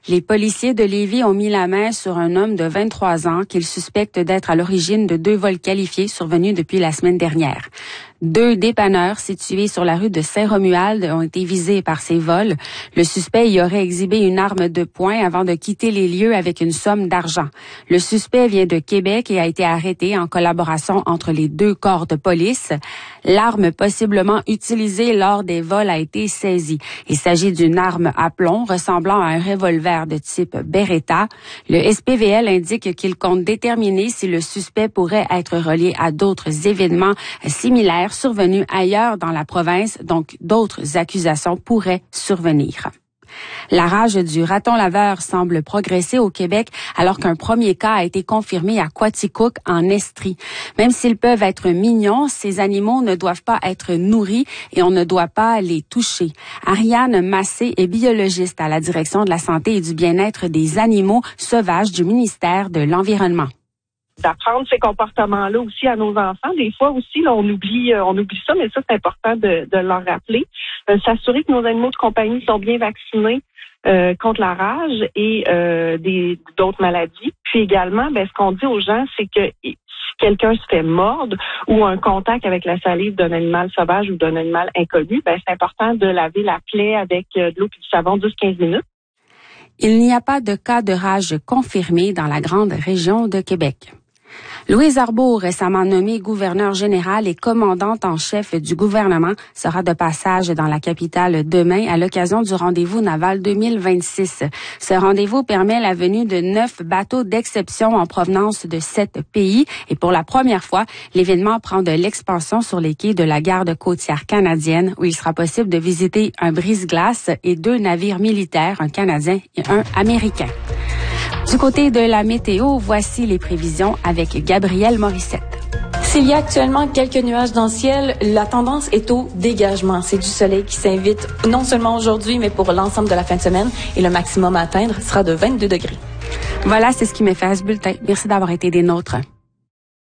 Les policiers de Lévis ont mis la main sur un homme de 23 ans qu'ils suspectent d'être à l'origine de 2 vols qualifiés survenus depuis la semaine dernière. 2 dépanneurs situés sur la rue de Saint-Romuald ont été visés par ces vols. Le suspect y aurait exhibé une arme de poing avant de quitter les lieux avec une somme d'argent. Le suspect vient de Québec et a été arrêté en collaboration entre les 2 corps de police. L'arme possiblement utilisée lors des vols a été saisie. Il s'agit d'une arme à plomb ressemblant à un revolver de type Beretta. Le SPVL indique qu'il compte déterminer si le suspect pourrait être relié à d'autres événements similaires survenus ailleurs dans la province, donc d'autres accusations pourraient survenir. La rage du raton laveur semble progresser au Québec alors qu'un premier cas a été confirmé à Quaticook en Estrie. Même s'ils peuvent être mignons, ces animaux ne doivent pas être nourris et on ne doit pas les toucher. Ariane Massé est biologiste à la Direction de la santé et du bien-être des animaux sauvages du ministère de l'Environnement. D'apprendre ces comportements-là aussi à nos enfants. Des fois aussi, là, on oublie ça, mais ça, c'est important de leur rappeler. S'assurer que nos animaux de compagnie sont bien vaccinés contre la rage et d'autres maladies. Puis également, ce qu'on dit aux gens, c'est que si quelqu'un se fait mordre ou un contact avec la salive d'un animal sauvage ou d'un animal inconnu, c'est important de laver la plaie avec de l'eau et du savon 10-15 minutes. Il n'y a pas de cas de rage confirmé dans la grande région de Québec. Louise Arbour, récemment nommée gouverneure générale et commandante en chef du gouvernement, sera de passage dans la capitale demain à l'occasion du rendez-vous naval 2026. Ce rendez-vous permet la venue de 9 bateaux d'exception en provenance de 7 pays et pour la première fois, l'événement prend de l'expansion sur les quais de la garde côtière canadienne où il sera possible de visiter un brise-glace et 2 navires militaires, un Canadien et un Américain. Du côté de la météo, voici les prévisions avec Gabrielle Morissette. S'il y a actuellement quelques nuages dans le ciel, la tendance est au dégagement. C'est du soleil qui s'invite non seulement aujourd'hui, mais pour l'ensemble de la fin de semaine. Et le maximum à atteindre sera de 22 degrés. Voilà, c'est ce qui met fait à ce bulletin. Merci d'avoir été des nôtres.